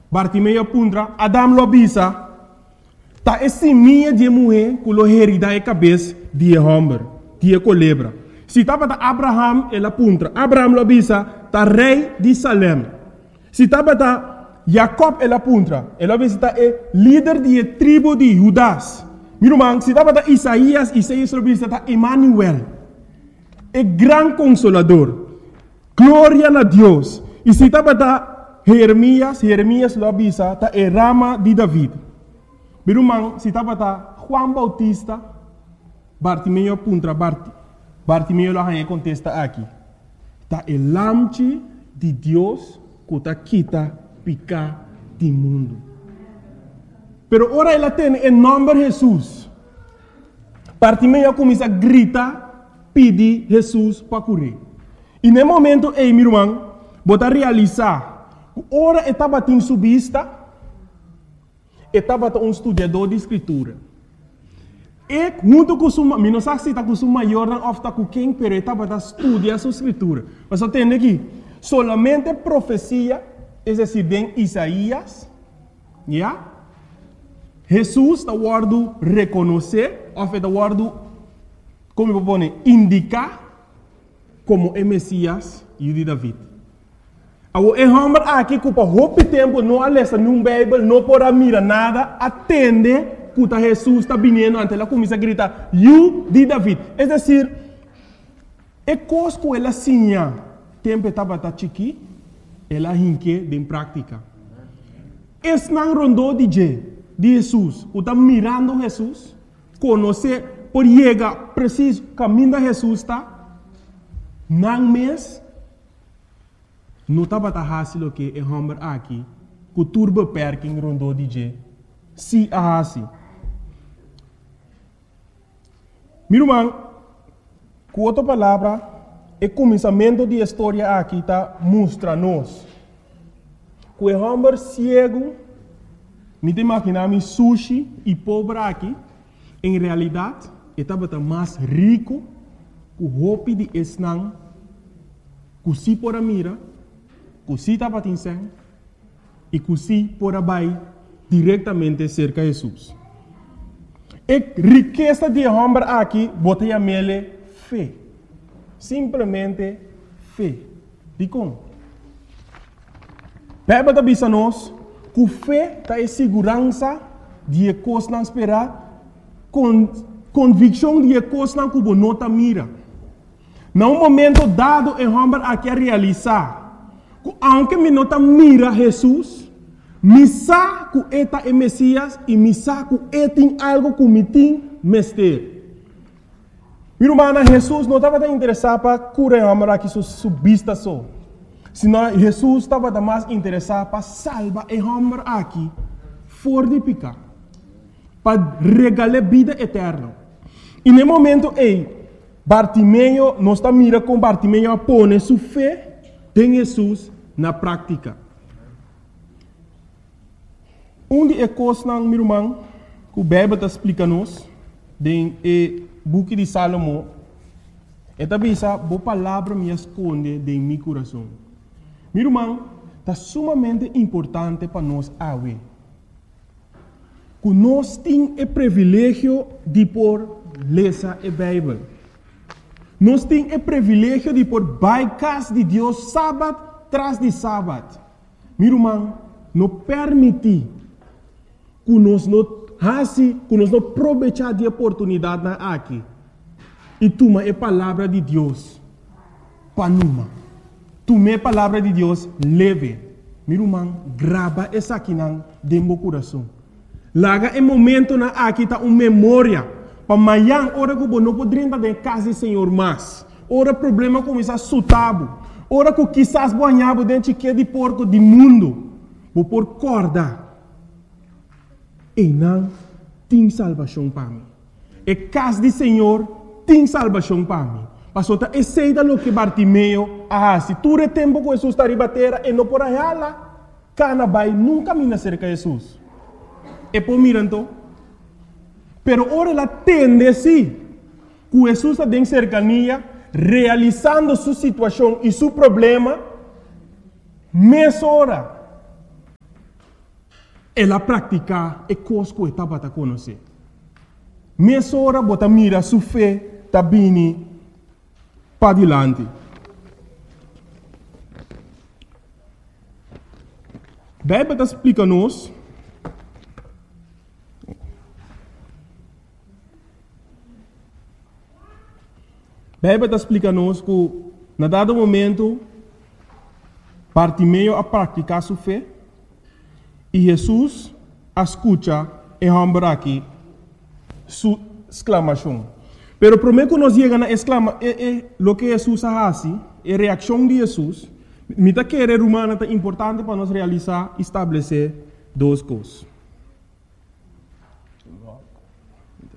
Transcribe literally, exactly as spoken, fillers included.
Bartimeu puntra, Adam lo bisa, ta esse minha de mulher que lo herida a cabeça de homem, de colebra. Se tava ta Abraham, ela puntra, Abraham lo bisa, ta rei de Salem. Se tava ta Jacob, ela puntra, ela bisa ta é líder de tribo de Judas. Meu irmão, se tava ta Isaías, Isaías lo bisa ta Emmanuel, é grande consolador. Glória a Deus. E se tava ta Jeremias, Jeremias lo avisa, ta é rama de David. Meu irmão, se tava ta Juan Bautista, Bartimeu puntra, Bart, Bartimeu lo hanha contesta aqui. Ta é lamche de Deus que ta quita pica do mundo. Pero ora ela tem em nome de Jesus. Bartimeu começa a gritar, pedir Jesus para curar. E no momento, ei, meu irmão, bota realizar. Ora estava em subista, estava um estudador de escritura. E junto com o maior, não sei se está com o maior ou está com quem, mas estava a estudar a sua escritura. Mas eu tenho aqui, solamente profecia, é decir, em Isaías, yeah? Jesus está guardando reconhecer, ou está guardando, como eu vou indicar, como é Messias e de David. O homem aqui que por muito tempo não alessa num Bíblia, não pode mirar nada, atende que Jesus está vindo ante ela começa a gritar, "You de David". É decir, é coisa que ela sinha, tempo estava tá chiqui, ela hinque de prática. Esse não rondou de de Jesus, o está mirando Jesus, conhecer por chegar preciso caminho de Jesus está. Não mês, não estava fácil que é homem aqui, que o turbo perking rondou de G. Se a assim. Meu irmão, com outra palavra, o começamento da história aqui está mostra-nos que o homem cego, me imaginar sushi e pobre aqui, em realidade, estava mais rico que o roupa de esnang, que se por a mira, que se estava tinseng, e que se por a bai diretamente cerca de Jesus. A riqueza de homem aqui, botei a mele fé. Simplesmente fé. De como? Bíblia está dizendo nós que fé está em segurança de coisas não esperar, com convicção de coisas não que não está mira. Num momento dado, o homem aqui a realizar, que aunque me não está mira Jesus, me sabe que eta é Messias e me sabe que é tem algo que me tem mestre. Meu irmão, Jesus não estava interessado para curar o homem aqui subista só. Senão Jesus estava mais interessado para salvar o homem aqui fora de pecado, para regalar vida eterna. E no momento, ei, Bartimeu, nós estamos mirando com Bartimeu a pôr sua fé em Jesus na prática. Um de coisas, meu irmão, que o Bíblia está explicando-nos, no book de Salomão, é também essa boa palavra me esconde em meu coração. Meu irmão, está sumamente importante para nós ver que nós temos o privilégio de por ler a Bíblia. Nós temos o privilégio de por baicas de Deus sábado tras de sábado. Meu irmão, não permite que nós não façamos, que nós não aproveitamos a oportunidade aqui. E toma a palavra de Deus para numa. Toma a palavra de Deus leve. Meu irmão, grava essa aqui dentro do coração. Laga em momento na aqui está uma memória. Para amanhã, hora que você não pode entrar em casa do Senhor mais. Hora problema começa a sutabo. Hora que quizás banhava dentro de porco do mundo. Vou por corda. E não tem salvação para mim. E casa do Senhor tem salvação para mim. Passou a aceita o que Bartimeu ah, se tu é tempo que Jesus está a bater e não por aí lá, cana vai nunca me cerca de Jesus. E por mirando, pero ora ela tende sim que Jesus está em cercania, realizando sua situação e seu problema, mês hora. ela prática e coisa que está para conhecer. Meia hora bota mira sua fé tá bem para diante. Daí para explicar nos Bíblia explica-nos que, na dado momento, Bartimeu a praticar sua fé e Jesus a escuta e hambra aqui sua exclamação. Pero primeiro que nós chegamos na exclama, é, é, lo que Jesus faz, a reação de Jesus, me está querer humana é importante para nós realizar e estabelecer duas coisas.